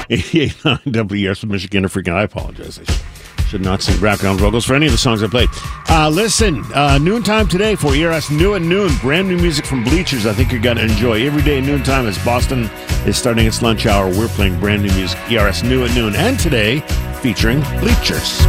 88.9 WERS with Michigan Freaking. I apologize. I should not sing background vocals for any of the songs I played. Listen, noontime today for ERS New at Noon. Brand new music from Bleachers I think you're going to enjoy. Every day noontime as Boston is starting its lunch hour, we're playing brand new music. ERS New at Noon. And today, featuring Bleachers.